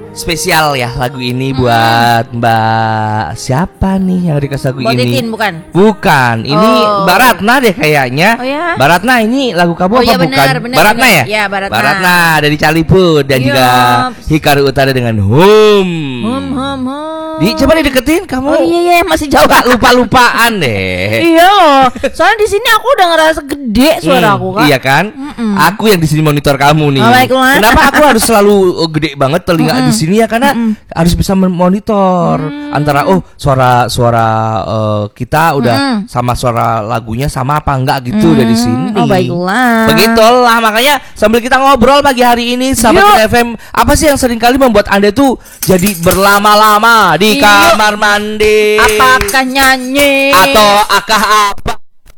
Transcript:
spesial ya lagu ini buat Mbak siapa nih yang request lagu ini? Titin, bukan? Bukan, ini Mbak Ratna deh kayaknya. Oh ya? Mbak Ratna, ini lagu kamu apa ya, bukan? benar, Mbak Ratna ya? Ya, Mbak Ratna dari Caliput dan juga Hikaru Utara dengan Coba dideketin kamu. Oh iya masih jauh. Lupa-lupaan deh. Iya loh. Soalnya di sini aku udah ngerasa gede suara aku kan. Iya kan? Aku yang di sini monitor kamu nih. Kenapa aku harus selalu gede banget telinga di sini ya? Karena harus bisa memonitor antara suara kita udah sama suara lagunya sama apa enggak gitu dari sini. Oh baiklah. Begitulah, makanya sambil kita ngobrol pagi hari ini sahabat FM, apa sih yang seringkali membuat Anda tuh jadi berlama-lama di kamar mandi? Apakah nyanyi atau akah apa?